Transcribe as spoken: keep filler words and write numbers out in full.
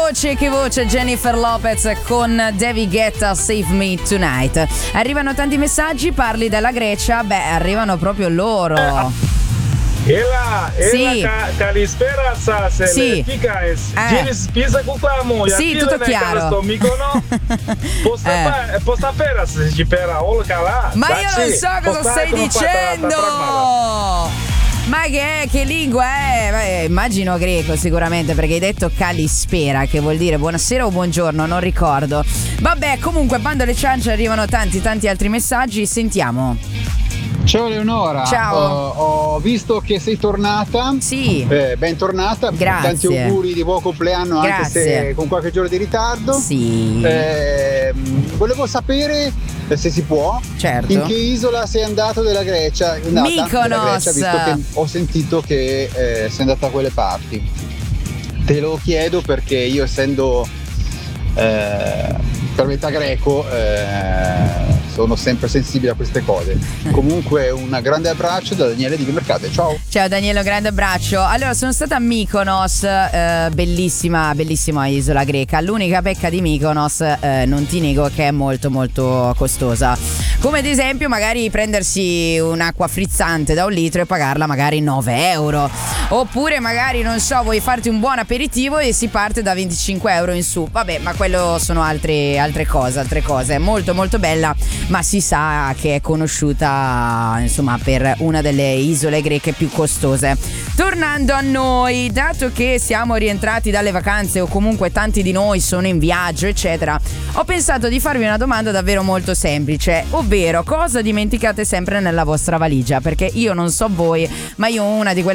voce, che voce, Jennifer Lopez con David Guetta, Save Me Tonight. Arrivano tanti messaggi, parli della Grecia, beh, arrivano proprio loro. Ela, Sì. ela Kalispera sa se Sì. le fica es. Eh. Giri spisa cu clamu. Sì, tutto chiaro. Sto Mykonos. Posta Eh. pa- posta pera se ci pera olca là. Ma io non so cosa stai dicendo! Ma che è? Che lingua è? Beh, immagino greco sicuramente, perché hai detto Kalispera, che vuol dire buonasera o buongiorno, non ricordo. Vabbè, comunque, bando alle ciance, arrivano tanti tanti altri messaggi, sentiamo. Ciao Leonora. Ciao. Ho, ho visto che sei tornata. Sì. Eh, bentornata. Grazie. Tanti auguri di buon compleanno. Grazie. Anche se con qualche giorno di ritardo. Sì. Eh, volevo sapere, se si può, Certo. in che isola sei andato della Grecia? Andata Mykonos. della Grecia, visto che ho sentito che eh, sei andata a quelle parti. Te lo chiedo perché io, essendo eh, per metà greco, eh, sono sempre sensibile a queste cose. Comunque un grande abbraccio da Daniele di Vimercate. Ciao. Ciao Daniele, un grande abbraccio. Allora, sono stata a Mykonos, eh, bellissima, bellissima isola greca. L'unica pecca di Mykonos, eh, non ti nego, che è molto molto costosa. Come ad esempio magari prendersi un'acqua frizzante da un litro e pagarla magari nove euro. Oppure magari, non so, vuoi farti un buon aperitivo e si parte da venticinque euro in su. Vabbè, ma quello sono altre, altre cose, altre cose. È molto molto bella, ma si sa che è conosciuta, insomma, per una delle isole greche più costose. Tornando a noi, dato che siamo rientrati dalle vacanze, o comunque tanti di noi sono in viaggio, eccetera, ho pensato di farvi una domanda davvero molto semplice, ovvero cosa dimenticate sempre nella vostra valigia? Perché io non so voi, ma io ho una di quelle